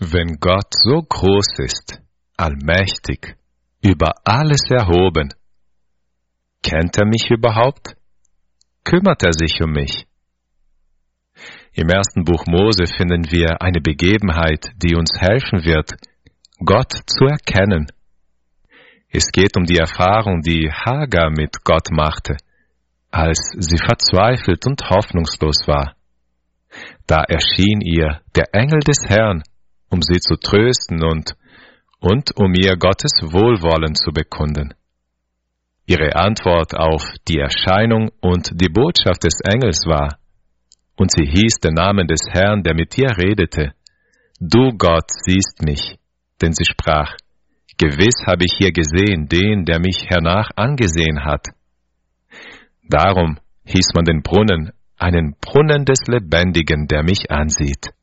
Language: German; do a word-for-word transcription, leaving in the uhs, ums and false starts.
Wenn Gott so groß ist, allmächtig, über alles erhoben, kennt er mich überhaupt? Kümmert er sich um mich? Im ersten Buch Mose finden wir eine Begebenheit, die uns helfen wird, Gott zu erkennen. Es geht um die Erfahrung, die Hagar mit Gott machte, als sie verzweifelt und hoffnungslos war. Da erschien ihr der Engel des Herrn, um sie zu trösten und, und um ihr Gottes Wohlwollen zu bekunden. Ihre Antwort auf die Erscheinung und die Botschaft des Engels war, und sie hieß den Namen des Herrn, der mit ihr redete, Du Gott siehst mich, denn sie sprach, Gewiss habe ich hier gesehen, den, der mich hernach angesehen hat. Darum hieß man den Brunnen, einen Brunnen des Lebendigen, der mich ansieht.